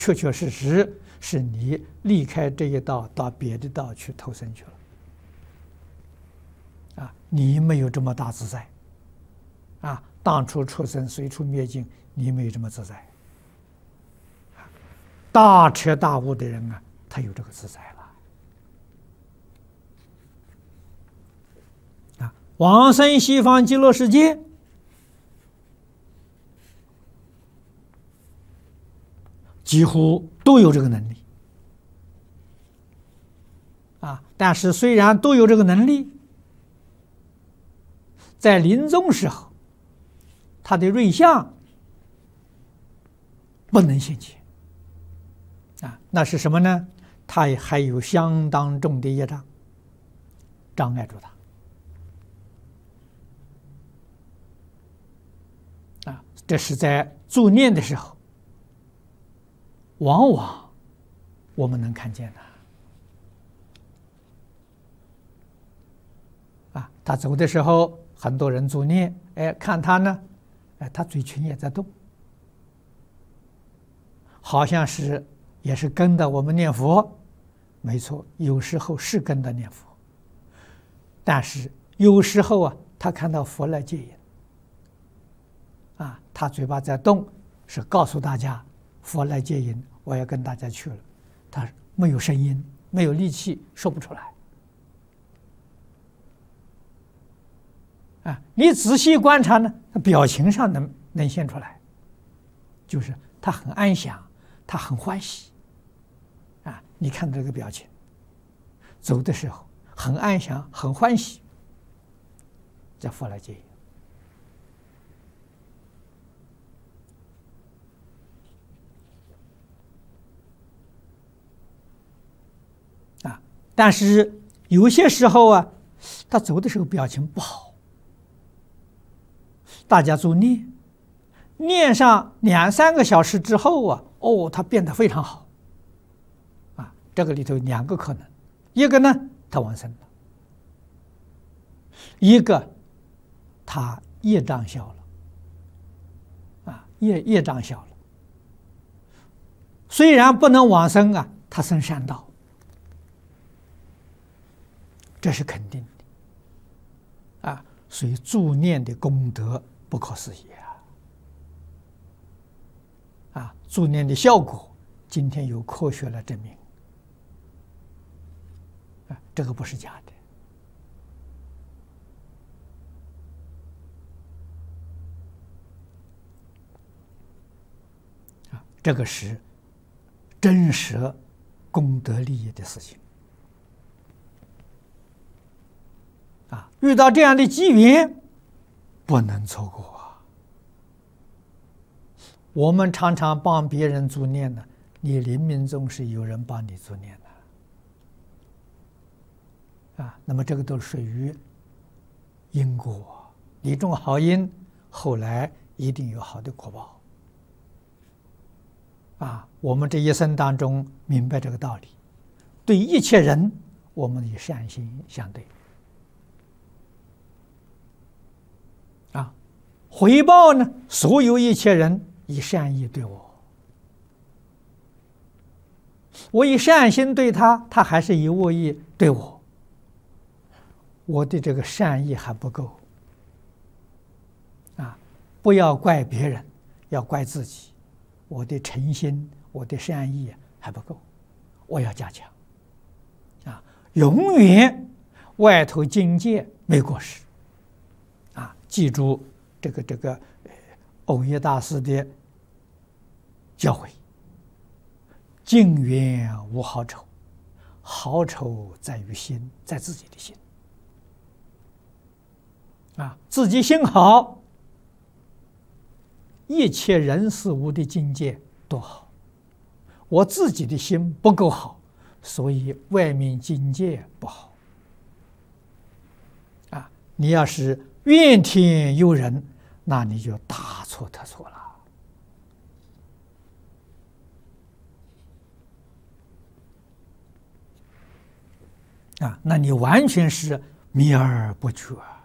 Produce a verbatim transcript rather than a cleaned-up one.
确确实实是你离开这一道，到别的道去投生去了。啊，你没有这么大自在。啊，当初出生，随处灭尽，你没有这么自在。大彻大悟的人啊，他有这个自在了。啊，往生西方极乐世界，几乎都有这个能力。啊，但是虽然都有这个能力，在临终时候，他的瑞相不能现前。啊，那是什么呢？他也还有相当重的业障障碍住他。啊，这是在助念的时候，往往我们能看见的。啊，他走的时候，很多人助念，哎，看他呢，哎，他嘴唇也在动，好像是。也是跟着我们念佛，没错，有时候是跟着念佛，但是有时候啊，他看到佛来接引，啊，他嘴巴在动，是告诉大家佛来接引，我要跟大家去了，他没有声音，没有力气，说不出来。啊，你仔细观察呢，表情上能能现出来，就是他很安详，他很欢喜。啊，你看这个表情，走的时候很安详，很欢喜，叫佛来接引。啊，但是有些时候啊，他走的时候表情不好，大家做念，念上两三个小时之后啊，哦，他变得非常好。这个里头有两个可能，一个呢，他往生了；一个他业障消了，啊，业业障消了。虽然不能往生啊，他生善道，这是肯定的。啊，所以助念的功德不可思议啊！啊，助念的效果，今天有科学来证明。这个不是假的，啊，这个是真实功德利益的事情，啊，遇到这样的机缘，不能错过啊。我们常常帮别人助念呢，你临命终是有人帮你助念的。啊，那么这个都属于因果，你种好因，后来一定有好的果报。啊，我们这一生当中明白这个道理，对一切人，我们以善心相对。啊，回报呢，所有一切人以善意对我，我以善心对他，他还是以恶意对我。我的这个善意还不够啊！不要怪别人，要怪自己。我的诚心，我的善意还不够，我要加强啊！永远外头境界没过时啊！记住这个这个藕益大师的教诲：境缘无好丑，好丑在于心，在自己的心。啊，自己心好，一切人事物的境界都好。我自己的心不够好，所以外面境界不好。啊，你要是怨天尤人，那你就大错特错了。啊，那你完全是迷而不觉。